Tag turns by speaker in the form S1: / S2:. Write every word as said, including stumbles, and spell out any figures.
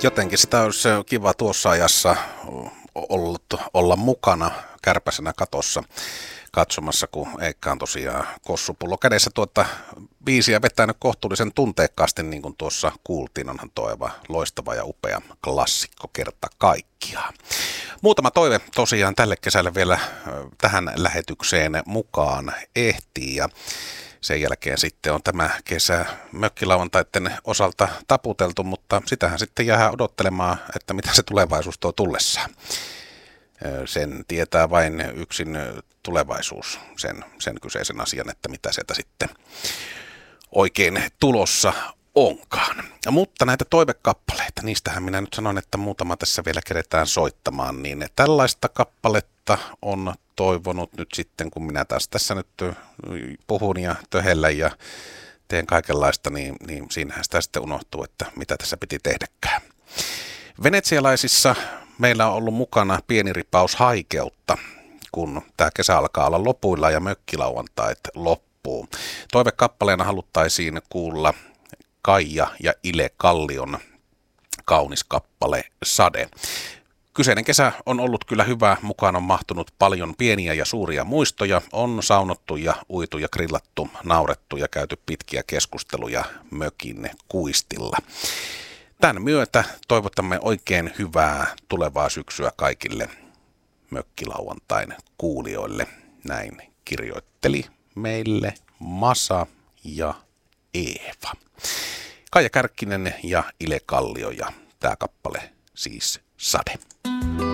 S1: jotenkin sitä olisi kiva tuossa ajassa ollut, olla mukana kärpäsenä katossa katsomassa, kun Eikka on tosiaan kossupullo kädessä tuota biisiä vetänyt kohtuullisen tunteekkaasti, niin kuin tuossa kuultiin. Onhan toiva loistava ja upea klassikko kerta kaikkiaan. Muutama toive tosiaan tälle kesälle vielä tähän lähetykseen mukaan ehtii, ja sen jälkeen sitten on tämä kesä mökkilauantaiden osalta taputeltu, mutta sitähän sitten jää odottelemaan, että mitä se tulevaisuus tuo tullessaan. Sen tietää vain yksin tulevaisuus, sen, sen kyseisen asian, että mitä sieltä sitten oikein tulossa onkaan. Mutta näitä toivekappaleita, niistähän minä nyt sanon, että muutama tässä vielä keretään soittamaan, niin tällaista kappaletta on toivonut nyt sitten, kun minä taas tässä nyt puhun ja töhellän ja teen kaikenlaista, niin, niin siinähän sitä sitten unohtuu, että mitä tässä piti tehdäkään. Venetsialaisissa meillä on ollut mukana pieni ripaus haikeutta, kun tämä kesä alkaa olla lopuilla ja mökkilauantait loppuu. Toivekappaleena haluttaisiin kuulla Kaija ja Ile Kallion kaunis kappale Sade. Kyseinen kesä on ollut kyllä hyvä, mukaan on mahtunut paljon pieniä ja suuria muistoja, on saunottu ja uitu ja grillattu, naurettu ja käyty pitkiä keskusteluja mökin kuistilla. Tämän myötä toivotamme oikein hyvää tulevaa syksyä kaikille mökkilauantain kuulijoille. Näin kirjoitteli meille Masa ja Eeva. Kaija Kärkkinen ja Ile Kallio ja tämä kappale siis Sade.